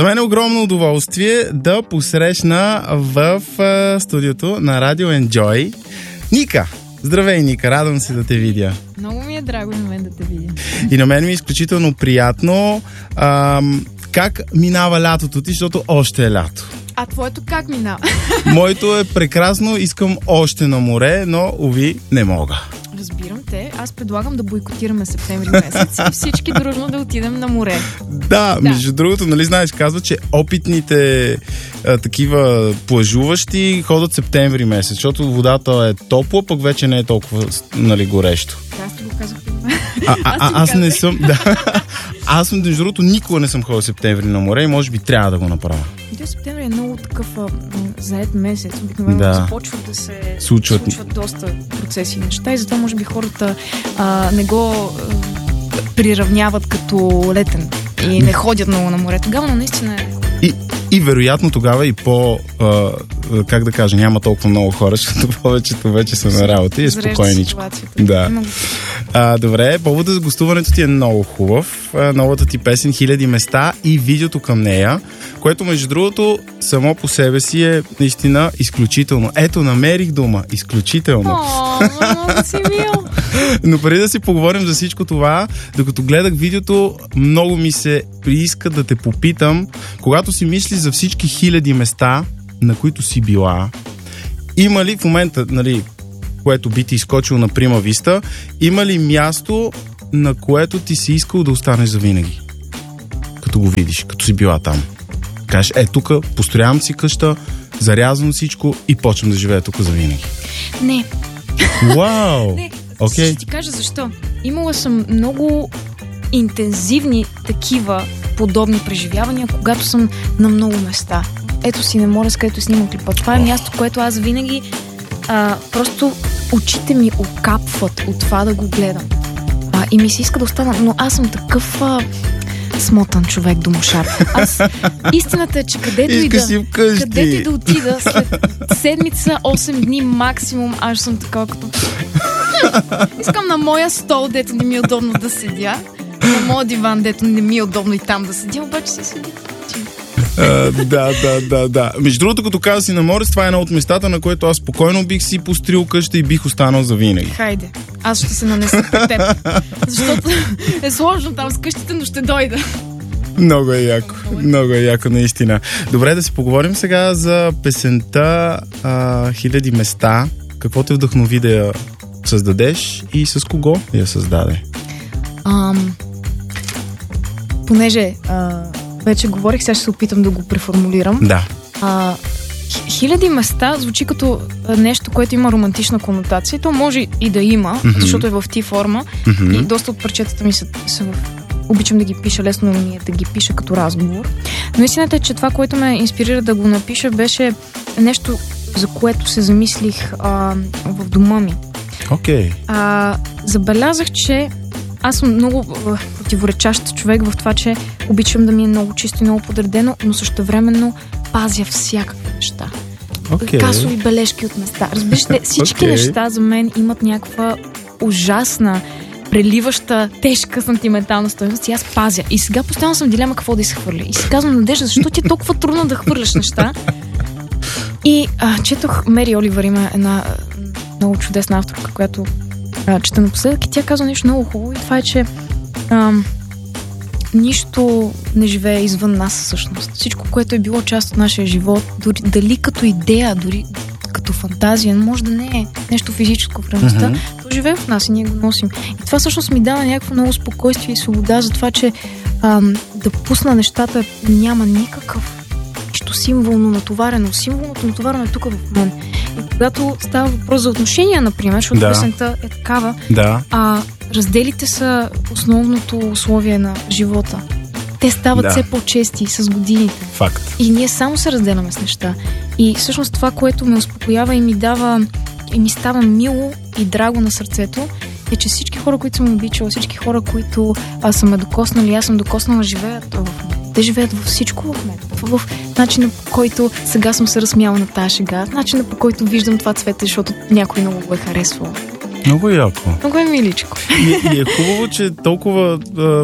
За мен е огромно удоволствие да посрещна в студиото на Радио Enjoy Ника. Здравей, Ника, радвам се да те видя. Много ми е драго на мен да те видя. И на мен ми е изключително приятно. Как минава лятото ти, защото още е лято? А твоето как минава? Моето е прекрасно, искам още на море, но уви не мога. Разбирам те. Аз предлагам да бойкотираме септември месец и всички дружно да отидем на море. Да, между другото, нали знаеш, казва, че опитните такива плажуващи ходят септември месец, защото водата е топла, пък вече не е толкова, нали, горещо. Аз ти го казах. Аз не съм, да. Аз, между другото, никога не съм ходил септември на море и може би трябва да го направя. Септември е много такъв заед месец. Обикновено започват да се случват доста процеси и неща и затова може би хората не го приравняват като летен и не ходят много на море. Тогава, но наистина е... И вероятно тогава и как да кажа, няма толкова много хора, защото повечето вече са на работа и е спокойничко. Да. Добре, поводът за гостуването ти е много хубав. Новата ти песен "Хиляди места" и видеото към нея, което между другото само по себе си е наистина изключително. Ето, намерих дума. Изключително. Много си мил. Но преди да си поговорим за всичко това, докато гледах видеото, много ми се прииска да те попитам, когато си мислиш за всички хиляди места, на които си била, има ли в момента, нали, което би ти изкочило на Прима Виста, има ли място, на което ти си искал да останеш завинаги? Като го видиш, като си била там. Кажеш, тук построявам си къща, зарязвам всичко и почвам да живея тук завинаги. Не. Вау! Не. Okay. Ще ти кажа защо. Имала съм много интензивни такива подобни преживявания, когато съм на много места. Ето си на море, с където снимам клипа. Това е място, което аз винаги просто очите ми окапват от това да го гледам. И ми се иска да остана, но аз съм такъв смотан човек, домошар. Истината е, че където и да отида, след седмица, 8 дни максимум, аз съм такава като... Искам на моя стол, дето не ми е удобно да седя, на моя диван, дето не ми е удобно и там да седя, обаче си седя. Да. Между другото, като каза си на море, това е едно от местата, на което аз спокойно бих си пострил къща и бих останал завинаги. Хайде, аз ще се нанеса при теб, защото е сложно там с къщите, но ще дойда. Много е яко, наистина. Добре, да си поговорим сега за песента "Хиляди места". Какво те вдъхнови да я създадеш и с кого я създаде? Понеже вече говорих, сега ще се опитам да го преформулирам. Да. "Хиляди места" звучи като нещо, което има романтична конотация. То може и да има, защото е в ти форма. И доста от парчетата ми са в... Обичам да ги пиша, лесно ми е да ги пиша като разговор. Но истината е, че това, което ме инспирира да го напиша, беше нещо, за което се замислих в дома ми. Окей. Забелязах, че аз съм много противоречащ човек в това, че обичам да ми е много чисто и много подредено, но същевременно пазя всякакви неща. Касови бележки от места. Разбираш ли, всички неща за мен имат някаква ужасна, преливаща, тежка сантиментална стойност и аз пазя. И сега постоянно съм дилема какво да изхвърля. И си казвам, Надежда, защо ти е толкова трудно да хвърляш неща? И четох Мери Оливър, има една много чудесна авторка, която чета напоследък и тя казва нещо много хубаво и това е, че нищо не живее извън нас всъщност. Всичко, което е било част от нашия живот, дали като идея, дори като фантазия, може да не е нещо физическо в реалността, то живее в нас и ние го носим. И това всъщност ми дава някакво много спокойствие и свобода за това, че да пусна нещата няма никакъв нищо символно натоварено. Символното натоварено е тук в мен. И когато става въпрос за отношения, например, защото песента е такава, разделите са основното условие на живота. Те стават все по-чести с годините. Факт. И ние само се разделяме с неща. И всъщност това, което ме успокоява и ми дава, и ми става мило и драго на сърцето, е, че всички хора, които съм обичала, всички хора, които са ме докоснали, аз съм докоснала, живеят в мен. Те живеят във всичко в мен. В начина, по който сега съм се разсмяла на тази шега, начина, по който виждам това цвете, защото някой много го е харесвал. Много яко. Много е миличко. И е хубаво, че толкова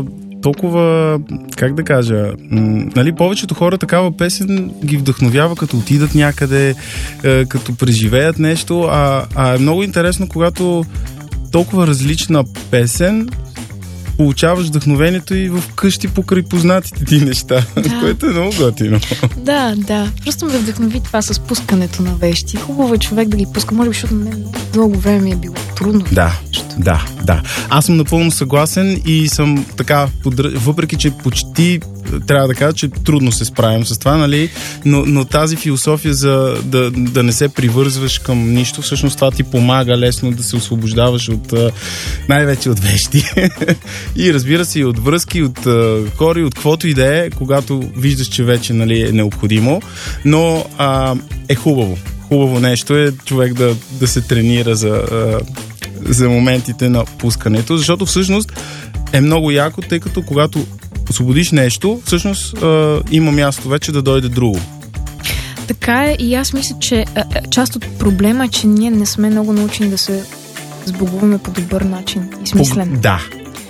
толкова, как да кажа, нали, повечето хора такава песен ги вдъхновява, като отидат някъде, като преживеят нещо, а е много интересно, когато толкова различна песен получаваш вдъхновението и в къщи покрай познатите ти неща, което е много готино. Да. Просто ме вдъхнови това с пускането на вещи. Хубаво е човек да ги пуска, може би, защото на мен дълго време е било трудно. Да. Аз съм напълно съгласен и съм така, въпреки че почти трябва да кажа, че трудно се справям с това, нали? Но тази философия за да не се привързваш към нищо, всъщност това ти помага лесно да се освобождаваш от най-вече от вещи. И разбира се, и от връзки, от хора, от каквото и да е, когато виждаш, че вече, нали, е необходимо. Но е хубаво. Хубаво нещо е човек да се тренира за моментите на пускането, защото всъщност е много яко, тъй като когато освободиш нещо, всъщност има място вече да дойде друго. Така е, и аз мисля, че част от проблема е, че ние не сме много научени да се сбогуваме по добър начин и смислен. Да.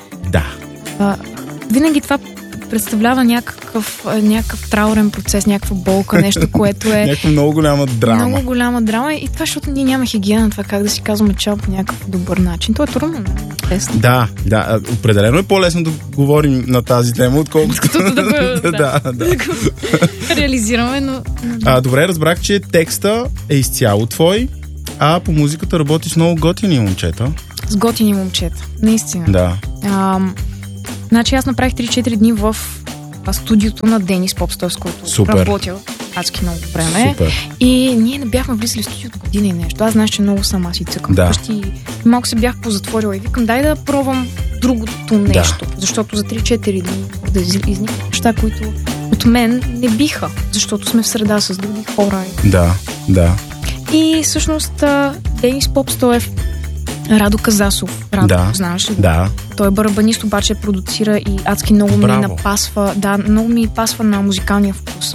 Винаги това представлява някакъв траурен процес, някаква болка, нещо, което е... някаква много голяма драма. Много голяма драма и това, защото ние няма хигиена, това как да си казваме чао по някакъв добър начин. Това е трудно, лесно. Да, определено е по-лесно да говорим на тази тема, отколкото да го реализираме, но... Добре, разбрах, че текста е изцяло твой, а по музиката работиш много готини момчета. С готини момчета, наистина. Да. Значи аз направих 3-4 дни в студиото на Денис Попстов, с който работил адски много време. Супер. И ние не бяхме влизали в студиото година и нещо. Аз знаеш, че много сама си цъкам вкъщи и малко се бях позатворила и викам, дай да пробвам другото нещо. Защото за 3-4 дни да изникнат неща, които от мен не биха, защото сме в среда с други хора. Да. И всъщност Денис Попстов, Радо Казасов. Знаеш ли? Да. Той е барабанист, обаче продуцира и адски много ми напасва. Да, много ми пасва на музикалния вкус.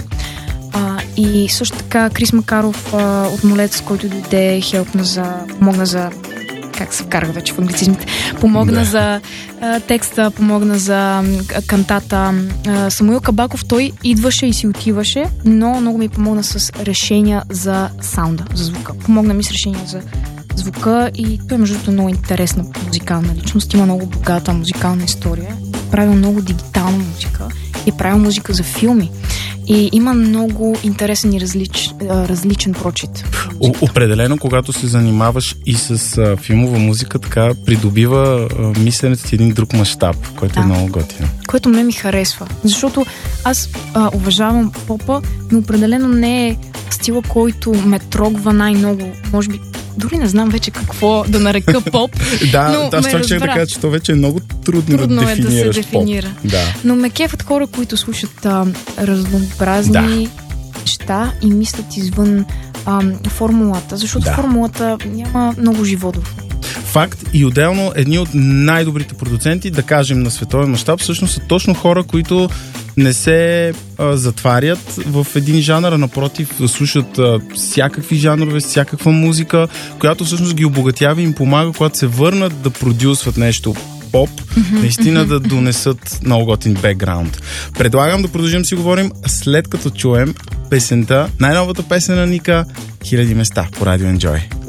И също така Крис Макаров от Молец, който дойде, помогна за как се вкарах вече в англицизмите, помогна за текста, помогна за кантата. Самуил Кабаков, той идваше и си отиваше, но много ми помогна с решения за саунда, за звука. Помогна ми с решения за звука и той между другото много интересна музикална личност, има много богата музикална история, правил много дигитална музика и правил музика за филми. И има много интересен и различен прочит. Определено, когато се занимаваш и с филмова музика, така придобива мисленето ти един друг мащаб, който е много готин. Което ме ми харесва. Защото аз уважавам попа, но определено не е стила, който ме трогва най-много. Може би дори не знам вече какво да нарека поп. Аз това ще да кажа, че то вече е много трудно да дефинираш да се дефинира. Поп. Да. Но ме кефат хора, които слушат разнообразни неща и мислят извън формулата, защото формулата няма много живот. Факт, и отделно едни от най-добрите продуценти, да кажем на световен мащаб, всъщност са точно хора, които не се затварят в един жанр, а напротив слушат всякакви жанрове, всякаква музика, която всъщност ги обогатява и им помага, когато се върнат да продюсват нещо поп, наистина да донесат много готин бекграунд. Предлагам да продължим да си говорим след като чуем песента, най-новата песен на Ника, Хиляди места по Радио Enjoy.